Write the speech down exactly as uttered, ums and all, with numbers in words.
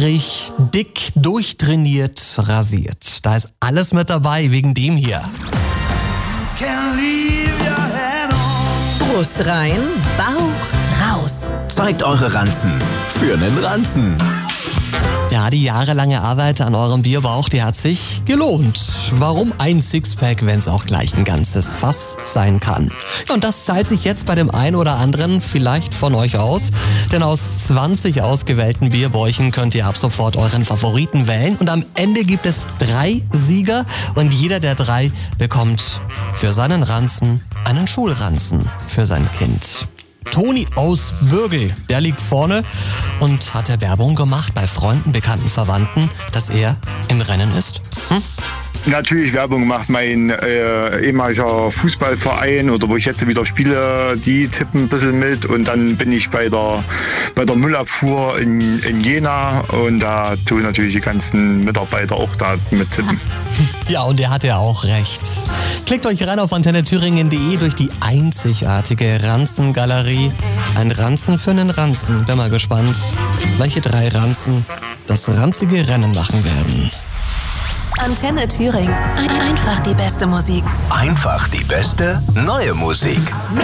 haarig, dick, durchtrainiert, rasiert. Da ist alles mit dabei wegen dem hier. Brust rein, Bauch raus. Zeigt eure Ranzen für nen Ranzen. Ja, die jahrelange Arbeit an eurem Bierbauch, die hat sich gelohnt. Warum ein Sixpack, wenn es auch gleich ein ganzes Fass sein kann? Und das zahlt sich jetzt bei dem einen oder anderen vielleicht von euch aus. Denn aus zwanzig ausgewählten Bierbäuchen könnt ihr ab sofort euren Favoriten wählen. Und am Ende gibt es drei Sieger. Und jeder der drei bekommt für seinen Ranzen einen Schulranzen für sein Kind. Toni aus Bürgel, der liegt vorne und hat er Werbung gemacht bei Freunden, Bekannten, Verwandten, dass er im Rennen ist. Hm? Natürlich Werbung macht mein äh, ehemaliger Fußballverein oder wo ich jetzt wieder spiele, die tippen ein bisschen mit und dann bin ich bei der, bei der Müllabfuhr in, in Jena und da tun natürlich die ganzen Mitarbeiter auch da mit tippen. Ja, und er hat ja auch recht. Klickt euch rein auf antenne thüringen punkt de durch die einzigartige Ranzengalerie. Ein Ranzen für einen Ranzen. Bin mal gespannt, welche drei Ranzen das ranzige Rennen machen werden. Antenne Thüringen. Einfach die beste Musik. Einfach die beste neue Musik.